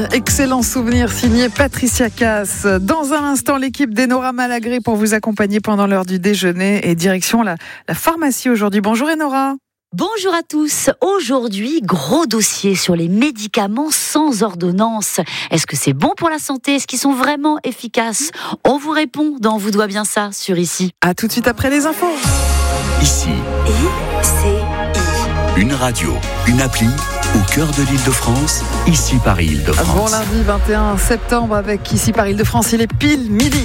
excellent souvenir signé Patricia Cass. Dans un instant, l'équipe d'Enora Malagré pour vous accompagner pendant l'heure du déjeuner et direction la pharmacie aujourd'hui. Bonjour Enora. Bonjour à tous. Aujourd'hui, gros dossier sur les médicaments sans ordonnance. Est-ce que c'est bon pour la santé? Est-ce qu'ils sont vraiment efficaces? On vous répond dans Vous doit bien ça sur Ici. À tout de suite après les infos. Ici. Une radio, une appli au cœur de l'Île-de-France, Ici Paris Île-de-France. Bon lundi 21 septembre avec Ici Paris Île-de-France, il est pile midi.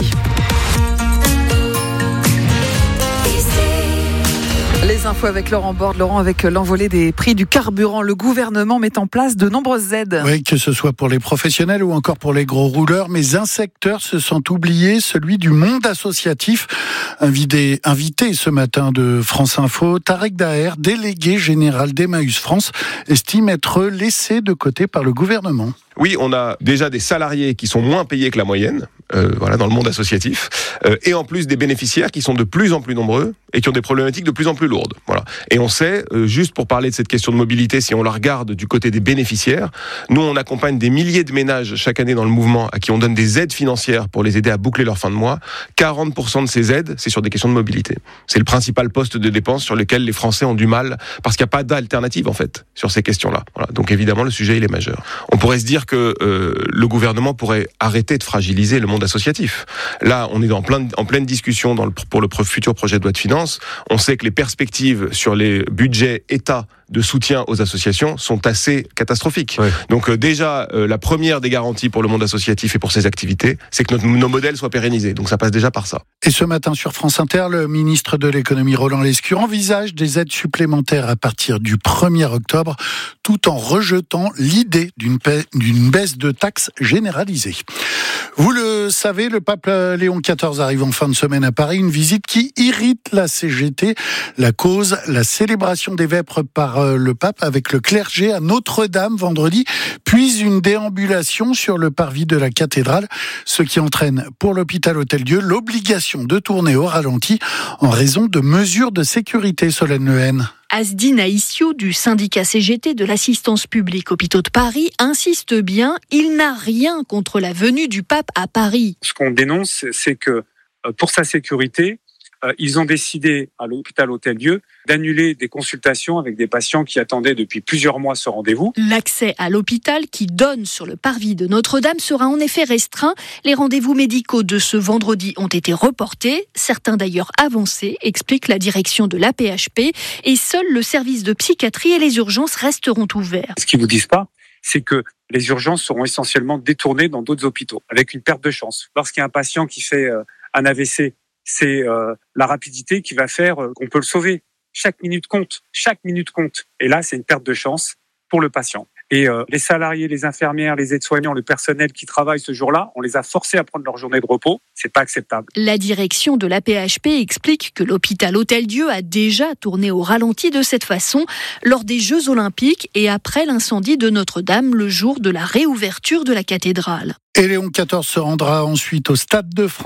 Les infos avec Laurent Borde. Laurent, avec l'envolée des prix du carburant, le gouvernement met en place de nombreuses aides. Oui, que ce soit pour les professionnels ou encore pour les gros rouleurs, mais un secteur se sent oublié, celui du monde associatif. Invité ce matin de France Info, Tarek Daher, délégué général d'Emmaüs France, estime être laissé de côté par le gouvernement. Oui, on a déjà des salariés qui sont moins payés que la moyenne, dans le monde associatif, et en plus des bénéficiaires qui sont de plus en plus nombreux et qui ont des problématiques de plus en plus lourdes. Voilà. Et on sait, juste pour parler de cette question de mobilité, si on la regarde du côté des bénéficiaires, nous on accompagne des milliers de ménages chaque année dans le mouvement à qui on donne des aides financières pour les aider à boucler leur fin de mois. 40% de ces aides, c'est sur des questions de mobilité. C'est le principal poste de dépense sur lequel les Français ont du mal, parce qu'il n'y a pas d'alternative en fait sur ces questions-là. Voilà. Donc évidemment le sujet il est majeur. On pourrait se dire que le gouvernement pourrait arrêter de fragiliser le monde associatif. Là, on est en pleine discussion pour le futur projet de loi de finances. On sait que les perspectives sur les budgets État de soutien aux associations sont assez catastrophiques. Ouais. Donc déjà, la première des garanties pour le monde associatif et pour ses activités, c'est que nos modèles soient pérennisés. Donc ça passe déjà par ça. Et ce matin sur France Inter, le ministre de l'économie Roland Lescure envisage des aides supplémentaires à partir du 1er octobre, tout en rejetant l'idée d'une baisse de taxes généralisée. Vous le savez, le pape Léon XIV arrive en fin de semaine à Paris, une visite qui irrite la CGT. La cause, la célébration des vêpres par le pape avec le clergé à Notre-Dame vendredi, puis une déambulation sur le parvis de la cathédrale, ce qui entraîne pour l'hôpital Hôtel-Dieu l'obligation de tourner au ralenti en raison de mesures de sécurité. Solène Lehen. Asdine Aïssio du syndicat CGT de l'assistance publique Hôpitaux de Paris insiste bien, il n'a rien contre la venue du pape à Paris. Ce qu'on dénonce, c'est que pour sa sécurité, ils ont décidé à l'hôpital Hôtel-Dieu d'annuler des consultations avec des patients qui attendaient depuis plusieurs mois ce rendez-vous. L'accès à l'hôpital qui donne sur le parvis de Notre-Dame sera en effet restreint. Les rendez-vous médicaux de ce vendredi ont été reportés, certains d'ailleurs avancés, explique la direction de l'AP-HP, et seul le service de psychiatrie et les urgences resteront ouverts. Ce qu'ils vous disent pas, c'est que les urgences seront essentiellement détournées dans d'autres hôpitaux, avec une perte de chance. Lorsqu'il y a un patient qui fait un AVC, c'est la rapidité qui va faire qu'on peut le sauver. Chaque minute compte. Et là, c'est une perte de chance pour le patient. Et les salariés, les infirmières, les aides-soignants, le personnel qui travaille ce jour-là, on les a forcés à prendre leur journée de repos. C'est pas acceptable. La direction de l'AP-HP explique que l'hôpital Hôtel-Dieu a déjà tourné au ralenti de cette façon lors des Jeux Olympiques et après l'incendie de Notre-Dame le jour de la réouverture de la cathédrale. Et Léon XIV se rendra ensuite au Stade de France.